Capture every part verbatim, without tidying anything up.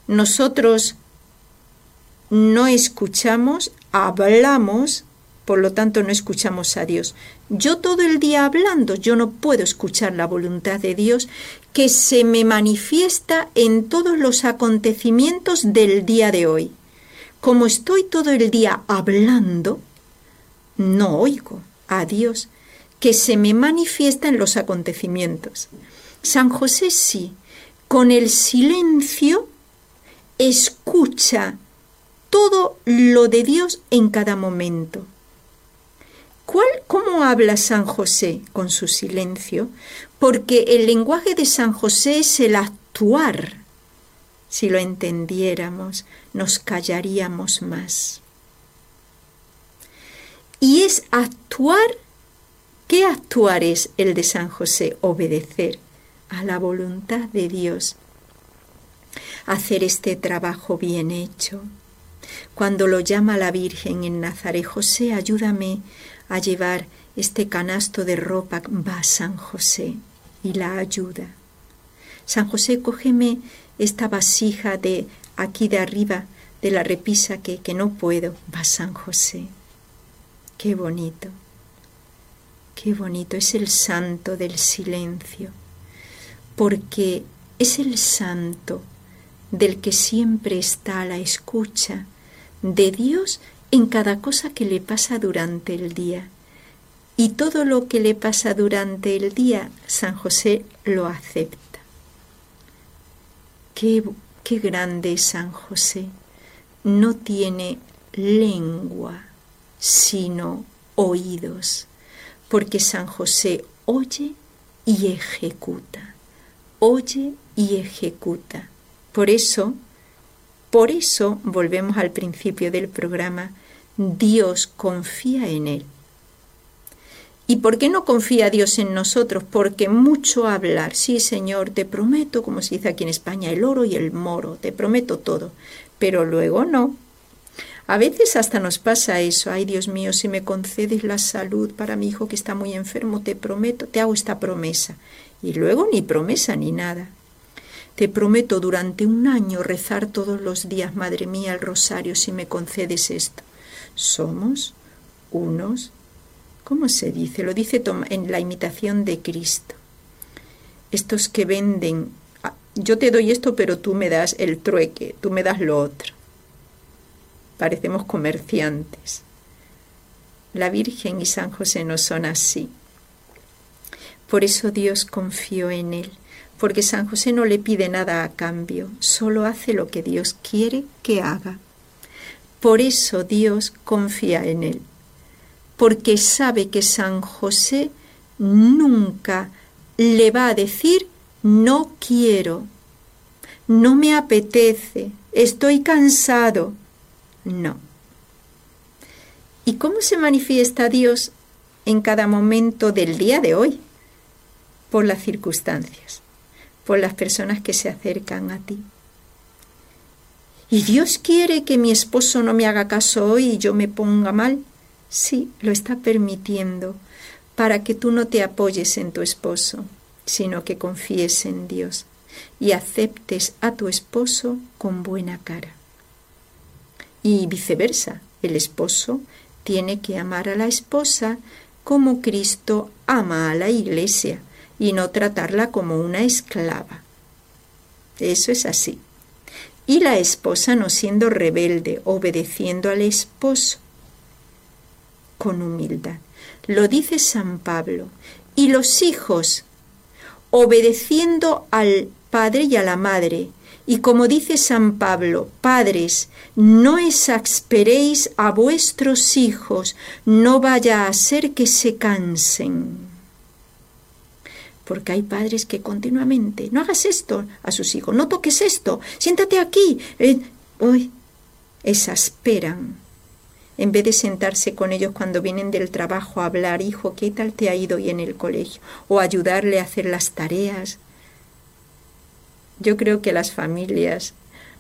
nosotros no escuchamos, hablamos, por lo tanto no escuchamos a Dios. Yo todo el día hablando, yo no puedo escuchar la voluntad de Dios que se me manifiesta en todos los acontecimientos del día de hoy. Como estoy todo el día hablando, no oigo a Dios que se me manifiesta en los acontecimientos. San José sí, con el silencio escucha todo lo de Dios en cada momento. ¿Cuál, ¿Cómo habla San José? Con su silencio, porque el lenguaje de San José es el actuar. Si lo entendiéramos, nos callaríamos más. Y es actuar. ¿Qué actuar es el de San José? Obedecer a la voluntad de Dios. Hacer este trabajo bien hecho. Cuando lo llama la Virgen en Nazaret, José, ayúdame a llevar este canasto de ropa, va San José y la ayuda. San José, cógeme esta vasija de aquí de arriba, de la repisa que, que no puedo, va San José. Qué bonito, qué bonito, es el santo del silencio, porque es el santo del que siempre está a la escucha de Dios en cada cosa que le pasa durante el día. Y todo lo que le pasa durante el día, San José lo acepta. Qué, qué grande es San José. No tiene lengua, sino oídos, porque San José oye y ejecuta. Oye y ejecuta. Por eso, por eso, volvemos al principio del programa, Dios confía en él. ¿Y por qué no confía Dios en nosotros? Porque mucho hablar, sí Señor, te prometo, como se dice aquí en España, el oro y el moro, te prometo todo, pero luego no. A veces hasta nos pasa eso, ay Dios mío, si me concedes la salud para mi hijo que está muy enfermo, te prometo, te hago esta promesa. Y luego ni promesa ni nada. Te prometo durante un año rezar todos los días, Madre mía, el rosario, si me concedes esto. Somos unos, ¿cómo se dice? Lo dice en la imitación de Cristo. Estos que venden, yo te doy esto, pero tú me das el trueque, tú me das lo otro. Parecemos comerciantes. La Virgen y San José no son así. Por eso Dios confió en él. Porque San José no le pide nada a cambio, solo hace lo que Dios quiere que haga. Por eso Dios confía en él, porque sabe que San José nunca le va a decir no quiero, no me apetece, estoy cansado. No. ¿Y cómo se manifiesta Dios en cada momento del día de hoy? Por las circunstancias. Por las personas que se acercan a ti. ¿Y Dios quiere que mi esposo no me haga caso hoy y yo me ponga mal? Sí, lo está permitiendo para que tú no te apoyes en tu esposo, sino que confíes en Dios y aceptes a tu esposo con buena cara. Y viceversa, el esposo tiene que amar a la esposa como Cristo ama a la Iglesia, y no tratarla como una esclava. Eso es así. Y la esposa no siendo rebelde, obedeciendo al esposo con humildad. Lo dice San Pablo. Y los hijos, obedeciendo al padre y a la madre. Y como dice San Pablo, padres, no exasperéis a vuestros hijos, no vaya a ser que se cansen. Porque hay padres que continuamente, no hagas esto a sus hijos, no toques esto, siéntate aquí. Eh, uy, exasperan. En vez de sentarse con ellos cuando vienen del trabajo a hablar, hijo, ¿qué tal te ha ido hoy en el colegio? O ayudarle a hacer las tareas. Yo creo que las familias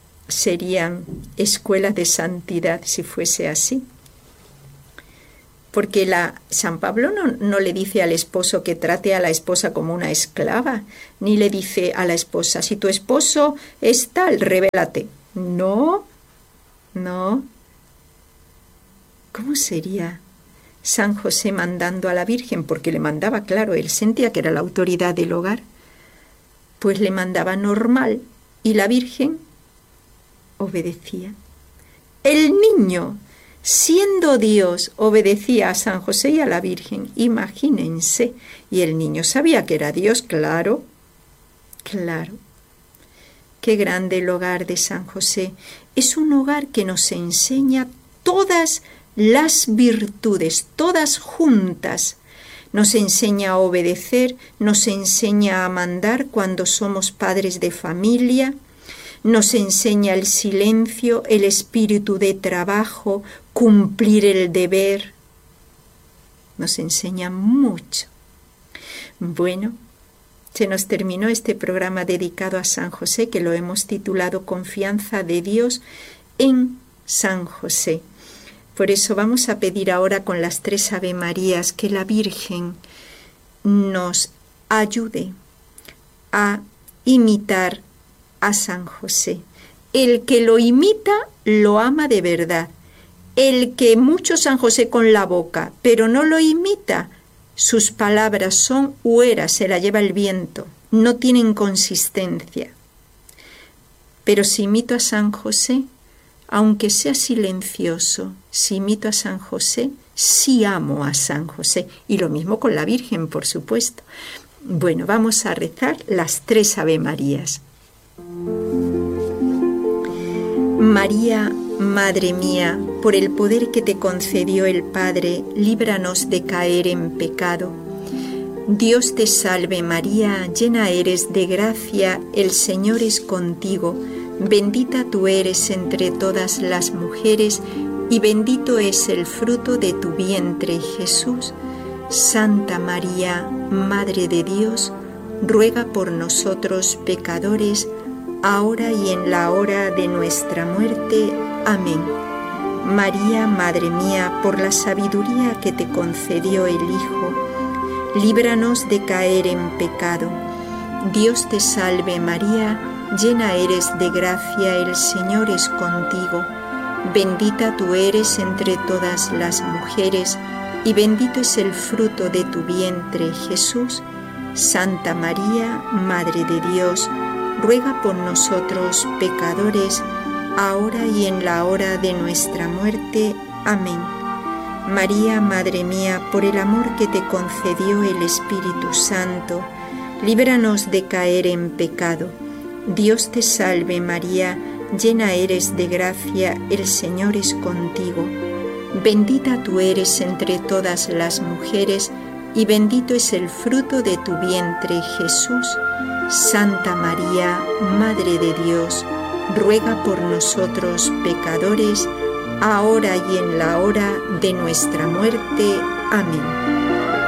serían escuelas de santidad si fuese así. Porque la, San Pablo no, no le dice al esposo que trate a la esposa como una esclava, ni le dice a la esposa, si tu esposo es tal, revélate. No, no. ¿Cómo sería San José mandando a la Virgen? Porque le mandaba, claro, él sentía que era la autoridad del hogar. Pues le mandaba normal y la Virgen obedecía. El niño, siendo Dios, obedecía a San José y a la Virgen. Imagínense. Y el niño sabía que era Dios, claro, claro. Qué grande el hogar de San José. Es un hogar que nos enseña todas las virtudes, todas juntas. Nos enseña a obedecer, nos enseña a mandar cuando somos padres de familia, nos enseña el silencio, el espíritu de trabajo, cumplir el deber. Nos enseña mucho. Bueno, se nos terminó este programa dedicado a San José, que lo hemos titulado Confianza de Dios en San José. Por eso vamos a pedir ahora con las tres Ave Marías que la Virgen nos ayude a imitar a San José. El que lo imita, lo ama de verdad. El que mucho San José con la boca, pero no lo imita, sus palabras son hueras, se la lleva el viento, no tienen consistencia. Pero si imito a San José, aunque sea silencioso, si imito a San José, sí amo a San José. Y lo mismo con la Virgen, por supuesto. Bueno, vamos a rezar las tres Ave Marías. María, Madre mía, por el poder que te concedió el Padre, líbranos de caer en pecado. Dios te salve María, llena eres de gracia, el Señor es contigo. Bendita tú eres entre todas las mujeres, y bendito es el fruto de tu vientre, Jesús. Santa María, Madre de Dios, ruega por nosotros pecadores, ahora y en la hora de nuestra muerte. Amén. María, Madre mía, por la sabiduría que te concedió el Hijo, líbranos de caer en pecado. Dios te salve María, llena eres de gracia, el Señor es contigo. Bendita tú eres entre todas las mujeres, y bendito es el fruto de tu vientre, Jesús. Santa María, Madre de Dios, ruega por nosotros pecadores, ahora y en la hora de nuestra muerte. Amén. María, Madre mía, por el amor que te concedió el Espíritu Santo, líbranos de caer en pecado. Dios te salve María, llena eres de gracia, el Señor es contigo. Bendita tú eres entre todas las mujeres, y bendito es el fruto de tu vientre, Jesús. Santa María, Madre de Dios, ruega por nosotros pecadores, ahora y en la hora de nuestra muerte. Amén.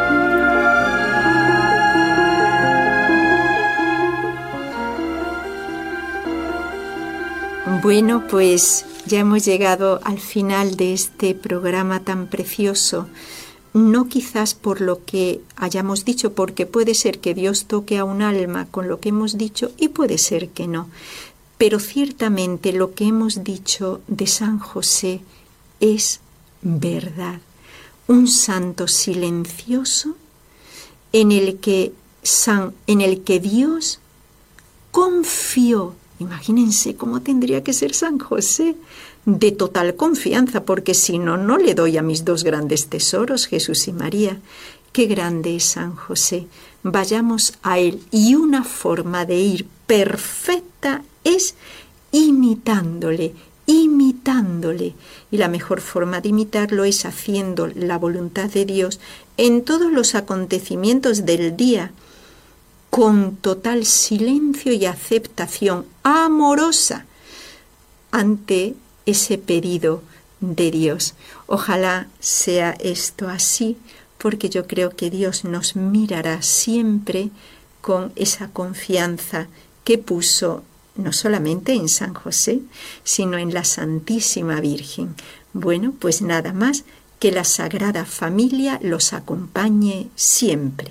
Bueno, pues ya hemos llegado al final de este programa tan precioso. No quizás por lo que hayamos dicho, porque puede ser que Dios toque a un alma con lo que hemos dicho y puede ser que no. Pero ciertamente lo que hemos dicho de San José es verdad. Un santo silencioso en el que, San, en el que Dios confió. Imagínense cómo tendría que ser San José, de total confianza, porque si no, no le doy a mis dos grandes tesoros, Jesús y María. Qué grande es San José. Vayamos a él. Y una forma de ir perfecta es imitándole, imitándole. Y la mejor forma de imitarlo es haciendo la voluntad de Dios en todos los acontecimientos del día, con total silencio y aceptación amorosa ante ese pedido de Dios. Ojalá sea esto así, porque yo creo que Dios nos mirará siempre con esa confianza que puso no solamente en San José, sino en la Santísima Virgen. Bueno, pues nada más, Que la Sagrada Familia los acompañe siempre.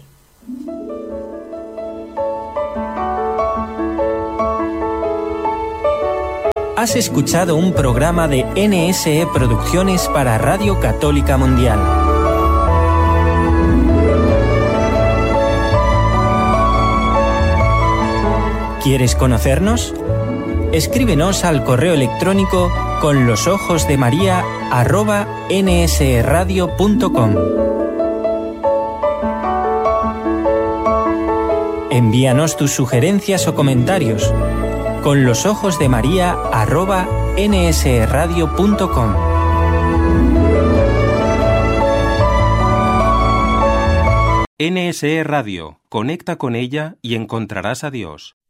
Has escuchado un programa de N S E Producciones para Radio Católica Mundial. ¿Quieres conocernos? Escríbenos al correo electrónico con los ojos de María arroba nsradio punto com. Envíanos tus sugerencias o comentarios con los ojos de María arroba nsradio punto com. N S E Radio, conecta con ella y encontrarás a Dios.